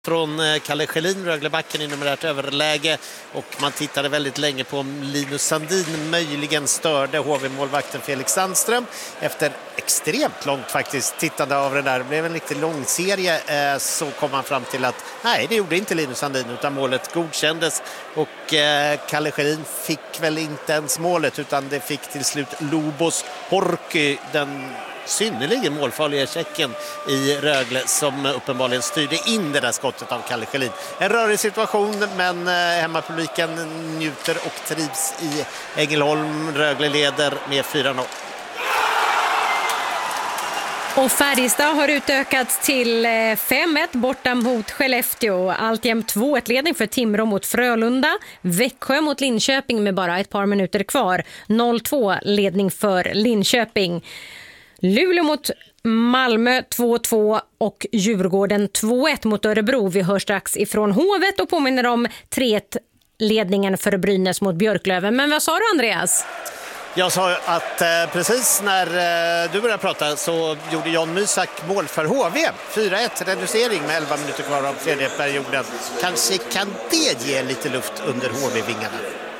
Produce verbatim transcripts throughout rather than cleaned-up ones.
från Kalle Schelin, Röglebacken i numerärt överläge, och man tittade väldigt länge på om Linus Sandin möjligen störde H V-målvakten Felix Sandström. Efter extremt långt faktiskt tittande av den där, det blev en riktigt lång serie, så kom man fram till att nej, det gjorde inte Linus Sandin, utan målet godkändes, och Kalle Schelin fick väl inte ens målet, utan det fick till slut Lobos Horky, den synnerligen målfarliga Tjecken i Rögle, som uppenbarligen styrde in det där skottet av Kalle Schelin. En rörig situation, men hemmapubliken njuter och trivs i Ängelholm. Rögle leder med fyra noll. Och Färjestad har utökat till fem ett borta mot Skellefteå. Alltjämt två ett ledning för Timrå mot Frölunda. Växjö mot Linköping med bara ett par minuter kvar. noll två ledning för Linköping. Luleå mot Malmö två två och Djurgården två ett mot Örebro. Vi hör strax ifrån Hovet och påminner om tre ett ledningen för Brynäs mot Björklöven. Men vad sa du, Andreas? Jag sa att eh, precis när eh, du började prata så gjorde Jan Mysak mål för H V. fyra ett reducering med elva minuter kvar av tredje perioden. Kanske kan det ge lite luft under H V-vingarna.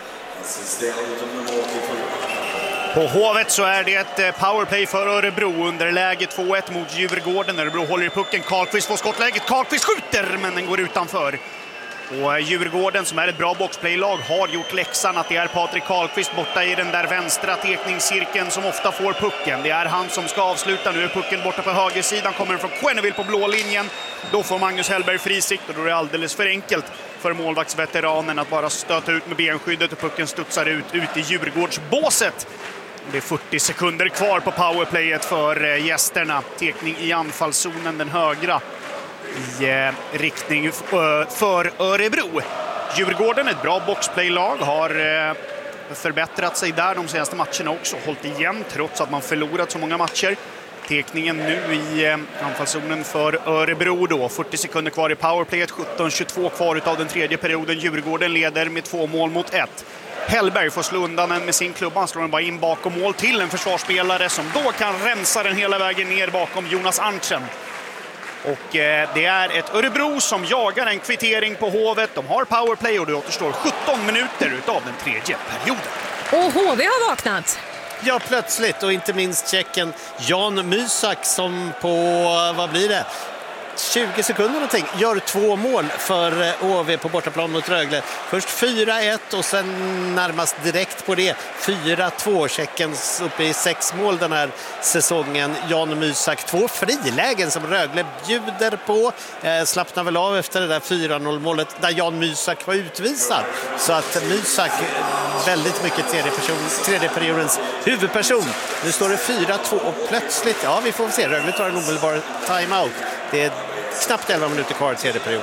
På Hovet så är det ett powerplay för Örebro, under läge två ett mot Djurgården. Örebro håller i pucken, Karlqvist får skottläget, Karlqvist skjuter men den går utanför. Och Djurgården, som är ett bra boxplaylag, har gjort läxan att det är Patrik Karlqvist borta i den där vänstra tekningscirkeln som ofta får pucken. Det är han som ska avsluta. Nu är pucken borta på högersidan, kommer den från Quenneville på blå linjen. Då får Magnus Hellberg frisikt och då är det alldeles för enkelt för målvaktsveteranen att bara stöta ut med benskyddet och pucken studsar ut, ut i Djurgårdsbåset. Det är fyrtio sekunder kvar på powerplayet för gästerna. Tekning i anfallszonen, den högra, i eh, riktning för Örebro. Djurgården, ett bra boxplaylag, har eh, förbättrat sig där de senaste matcherna också. Hållit igen trots att man förlorat så många matcher. Tekningen nu i eh, anfallszonen för Örebro då. fyrtio sekunder kvar i powerplayet, sjutton tjugotvå kvar av den tredje perioden. Djurgården leder med två mål mot ett. Hellberg får slå undan den med sin klubba. Han slår den bara in bakom mål till en försvarsspelare som då kan rensa den hela vägen ner bakom Jonas Arntzen. Och eh, det är ett Örebro som jagar en kvittering på Hovet. De har powerplay och det återstår sjutton minuter utav den tredje perioden. Och H V har vaknat. Ja, plötsligt, och inte minst Tjecken Jan Mysak som på, vad blir det? tjugo sekunder någonting, gör två mål för H V på bortaplan mot Rögle. Först fyra ett och sen närmast direkt på det fyra två. Tjeckens uppe i sex mål den här säsongen. Jan Mysak, två frilägen som Rögle bjuder på. Eh, slappnar väl av efter det där fyra noll målet där Jan Mysak var utvisad. Så att Mysak väldigt mycket tredje, person, tredje periodens huvudperson. Nu står det fyra två och plötsligt, ja vi får se, Rögle tar en omedelbar timeout. Det är knappt elva minuter kvar i tredje period.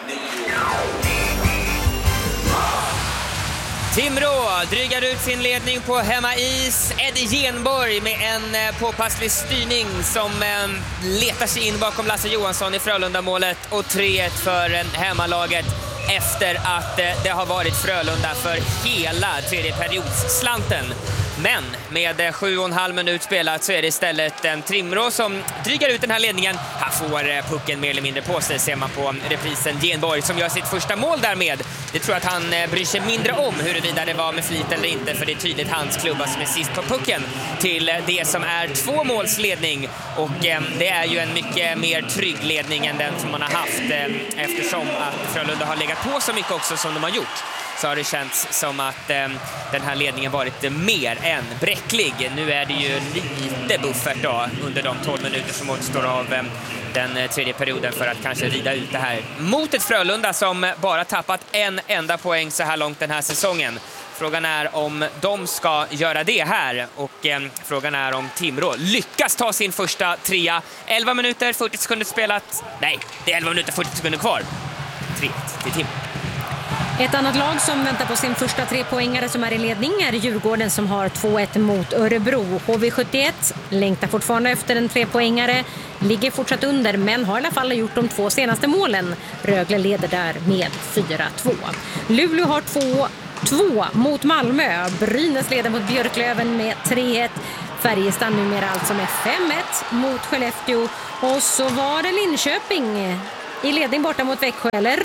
Timrå drygar ut sin ledning på hemmais. Eddie Genborg med en påpasslig styrning som eh, letar sig in bakom Lasse Johansson i Frölunda-målet. Och tre ett för hemmalaget efter att eh, det har varit Frölunda för hela tredje periodsslanten. Men med sju och en halv minut spelat så är det istället en Timrå som drygar ut den här ledningen. Han får pucken mer eller mindre på sig, ser man på reprisen. Genborg som gör sitt första mål därmed. Det tror att han bryr sig mindre om huruvida det var med flit eller inte, för det är tydligt hans klubba som är sist på pucken till det som är två målsledning. Och det är ju en mycket mer trygg ledning än den som man har haft, eftersom att Frölunda har legat på så mycket också som de har gjort. Så har det känts som att eh, den här ledningen varit mer än bräcklig. Nu är det ju lite buffert då under de tolv minuter som återstår av eh, den tredje perioden för att kanske rida ut det här mot ett Frölunda som bara tappat en enda poäng så här långt den här säsongen. Frågan är om de ska göra det här, och eh, frågan är om Timrå lyckas ta sin första trea. elva minuter, fyrtio sekunder spelat. Nej, det är elva minuter, fyrtio sekunder kvar. tre ett till Timrå. Ett annat lag som väntar på sin första tre poängare som är i ledning är Djurgården som har två ett mot Örebro. H V sjuttioett längtar fortfarande efter en tre poängare, ligger fortsatt under men har i alla fall gjort de två senaste målen. Rögle leder där med fyra två. Luleå har två två mot Malmö. Brynäs leder mot Björklöven med tre ett. Färjestad numera alltså med fem ett mot Skellefteå. Och så var det Linköping i ledning borta mot Växjö, eller?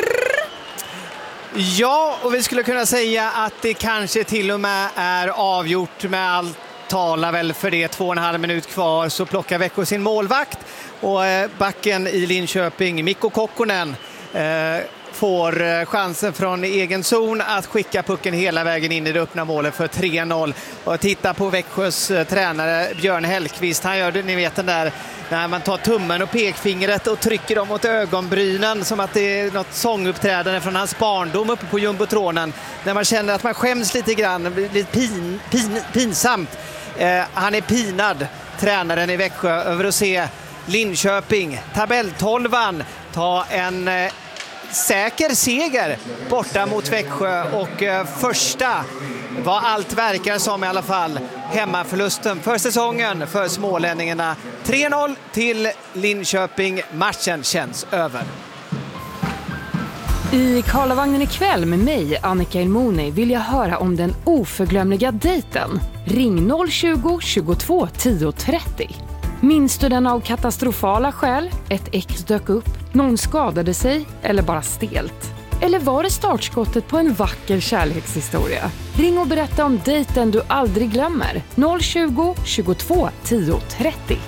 Ja, och vi skulle kunna säga att det kanske till och med är avgjort. Med allt talar väl för det. Två och en halv minut kvar så plockar Växjö sin målvakt. Och backen i Linköping, Mikko Kokkonen, eh, får chansen från egen zon att skicka pucken hela vägen in i det öppna målet för tre noll. Och titta på Växjös tränare Björn Hellqvist. Han gör det, ni vet den där när man tar tummen och pekfingret och trycker dem mot ögonbrynen som att det är något sånguppträdande från hans barndom uppe på jumbotronen. När man känner att man skäms lite grann, lite pin, pin, pinsamt. Eh, han är pinad, tränaren i Växjö, över att se Linköping, tabelltolvan, ta en eh, säker seger borta mot Växjö och eh, första, vad allt verkar som i alla fall, hemmaförlusten för säsongen för smålänningarna. tre noll till Linköping. Matchen känns över. I Karlavagnen ikväll med mig, Annika Ilmoni, vill jag höra om den oförglömliga dejten. Ring noll tjugo, tjugotvå, tio trettio. Minns du den av katastrofala skäl? Ett ex dök upp, någon skadade sig eller bara stelt? Eller var det startskottet på en vacker kärlekshistoria? Ring och berätta om dejten du aldrig glömmer. noll tjugo, tjugotvå, tio trettio.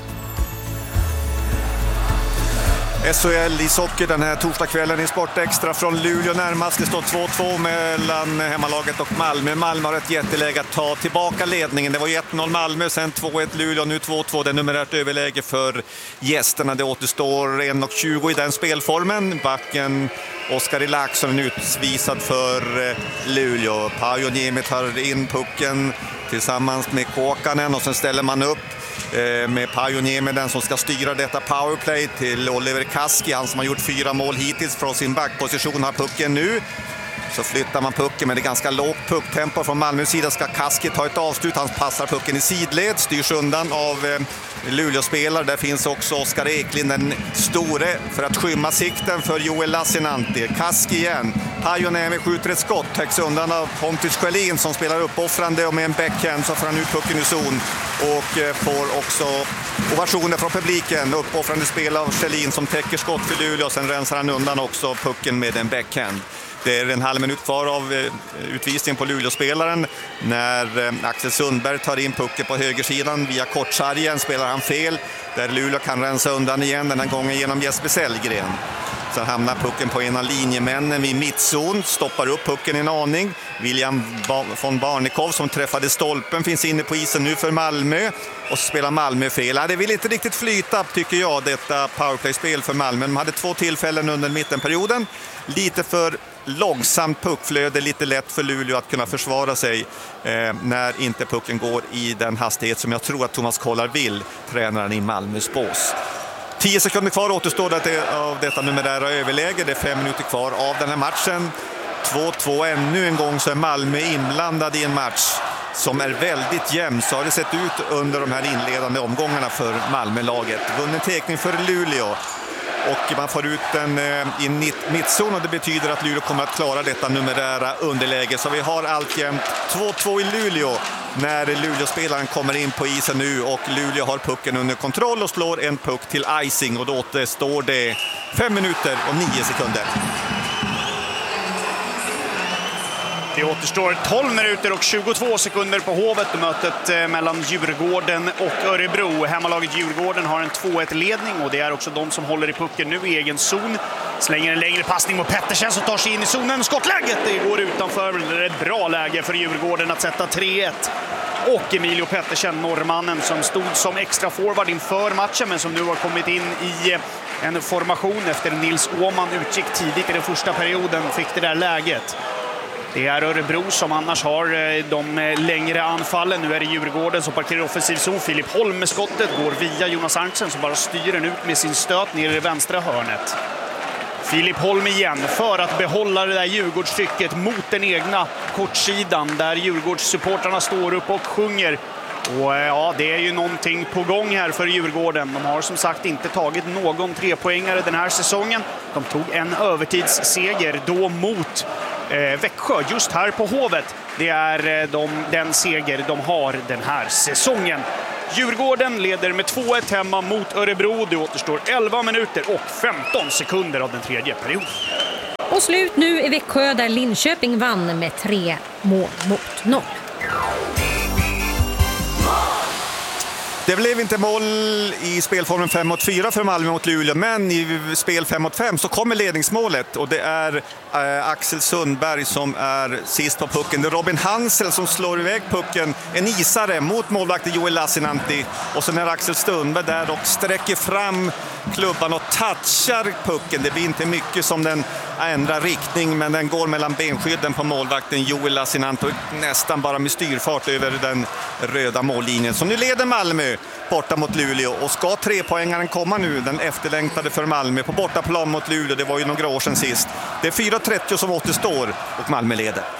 S H L ishockey den här torsdagskvällen i Sport Extra från Luleå närmast. Det står två två mellan hemmalaget och Malmö. Malmö har ett jätteläge att ta tillbaka ledningen. Det var ju ett noll Malmö, sen två ett Luleå, nu två två. Det är numerärt överläge för gästerna. Det återstår en tjugo i den spelformen. Backen Oskar Ilaksson utvisad för Luleå. Pajoniemi tar in pucken tillsammans med Kåkanen och sen ställer man upp med Pajoniemi, den som ska styra detta powerplay, till Oliver Kaski, han som har gjort fyra mål hittills från sin backposition, har pucken nu. Så flyttar man pucken med det ganska lågt pucktempo från Malmös sida. Ska Kaski ta ett avslut, han passar pucken i sidled, styrs undan av eh, Luleå-spelare. Där finns också Oskar Eklind, den store, för att skymma sikten för Joel Lassinantti. Kaski igen, Pajoniemi skjuter ett skott, täcks undan av Pontus Sjölin som spelar uppoffrande, och med en backhand så får han ut pucken i zon och eh, får också ovationer från publiken. Uppoffrande spel av Sjölin som täcker skott för Luleå, sen rensar han undan också pucken med en backhand. Det är en halv minut kvar av utvisningen på Luleå-spelaren när Axel Sundberg tar in pucken på högersidan via kortsargen. Spelar han fel där Luleå kan rensa undan igen, den här gången genom Jesper Sellgren. Sen hamnar pucken på en av linjemännen vid mittzon, stoppar upp pucken en aning. William von Barnikov som träffade stolpen finns inne på isen nu för Malmö, och så spelar Malmö fel. Ja, det vill inte riktigt flyta, tycker jag, detta powerplay-spel för Malmö. De hade två tillfällen under mittenperioden. Lite för långsamt puckflöde, lite lätt för Luleå att kunna försvara sig eh, när inte pucken går i den hastighet som jag tror att Thomas Kollar vill, tränaren i Malmös bås. Tio sekunder kvar återstår det av detta numerära överläge. Det är fem minuter kvar av den här matchen. två två ännu en gång, så är Malmö inblandad i en match som är väldigt jämn. Så har det sett ut under de här inledande omgångarna för Malmö-laget. Vunnen tekning för Luleå. Och man får ut den i mittzon, och det betyder att Luleå kommer att klara detta numerära underläge. Så vi har alltjämt två två i Luleå när Luleå-spelaren kommer in på isen nu, och Luleå har pucken under kontroll och slår en puck till icing, och då återstår det fem minuter och nio sekunder. Det återstår tolv minuter och tjugotvå sekunder på Hovet. Mötet mellan Djurgården och Örebro. Hemmalaget Djurgården har en två ett ledning, och det är också de som håller i pucken nu i egen zon. Slänger en längre passning mot Pettersen som tar sig in i zonen. Skottläget, det går utanför. Det är ett bra läge för Djurgården att sätta tre ett. Och Emilio Pettersen, norrmannen som stod som extra forward inför matchen, men som nu har kommit in i en formation efter Nils Åman utgick tidigt i den första perioden, fick det där läget. Det är Örebro som annars har de längre anfallen. Nu är det Djurgården som parkerar offensiv zon. Filip Holm med skottet går via Jonas Arntzen som bara styr den ut med sin stöt ner i det vänstra hörnet. Filip Holm igen för att behålla det där Djurgårdstrycket mot den egna kortsidan där Djurgårdssupportrarna står upp och sjunger. Och ja, det är ju någonting på gång här för Djurgården. De har som sagt inte tagit någon trepoängare den här säsongen. De tog en övertidsseger då mot eh, Växjö just här på Hovet. Det är de, den seger de har den här säsongen. Djurgården leder med två ett hemma mot Örebro. Det återstår elva minuter och femton sekunder av den tredje perioden. Och slut nu i Växjö där Linköping vann med tre mål mot noll. Det blev inte mål i spelformen fem mot fyra för Malmö mot Luleå, men i spel fem mot fem så kommer ledningsmålet och det är äh, Axel Sundberg som är sist på pucken. Det är Robin Hansel som slår iväg pucken, en isare mot målvakten Joel Lassinantti, och sen är Axel Sundberg där och sträcker fram klubban och touchar pucken. Det blir inte mycket som den ändrar riktning, men den går mellan benskydden på målvakten Joel Lassinantti och nästan bara med styrfart över den röda mållinjen. Så nu leder Malmö borta mot Luleå, och ska trepoängaren komma nu, den efterlängtade för Malmö på bortaplan mot Luleå, det var ju några år sedan sist. Det är fyra trettio som återstår och Malmö leder.